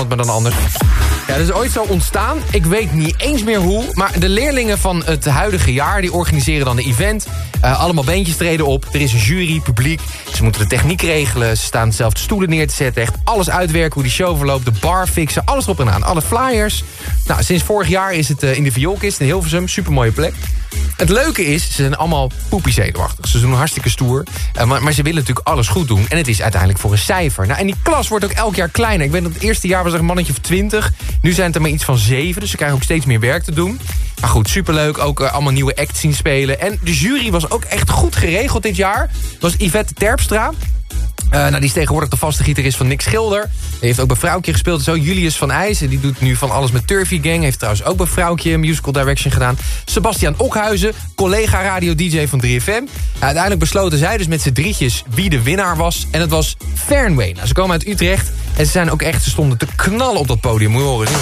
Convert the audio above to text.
maar dan anders. Ja, dat is ooit zo ontstaan. Ik weet niet eens meer hoe. Maar de leerlingen van het huidige jaar, die organiseren dan een event. Allemaal beentjes treden op. Er is een jury, publiek. Ze moeten de techniek regelen. Ze staan zelf de stoelen neer te zetten. Echt alles uitwerken, hoe die show verloopt. De bar fixen, alles erop en aan. Alle flyers. Nou, sinds vorig jaar is het in de Vioolkist in Hilversum. Supermooie plek. Het leuke is, ze zijn allemaal poepiezenuwachtig. Ze doen hartstikke stoer. Maar ze willen natuurlijk alles goed doen. En het is uiteindelijk voor een cijfer. Nou, en die klas wordt ook elk jaar kleiner. Ik weet dat het eerste jaar was er een mannetje van 20. Nu zijn het er maar iets van 7. Dus ze krijgen ook steeds meer werk te doen. Maar goed, superleuk. Ook allemaal nieuwe acts zien spelen. En de jury was ook echt goed geregeld dit jaar. Dat was Yvette Terpstra. Die is tegenwoordig de vaste gitarist van Nick Schilder. Die heeft ook bij Vrouwtje gespeeld. Zo Julius van IJs. Die doet nu van alles met Turfy Gang. Heeft trouwens ook bij Vrouwtje musical direction gedaan. Sebastian Okhuizen, collega radio-dj van 3FM. Uiteindelijk besloten zij dus met z'n drietjes wie de winnaar was. En het was Fernweh. Ze komen uit Utrecht. En ze stonden te knallen op dat podium. Moet je horen.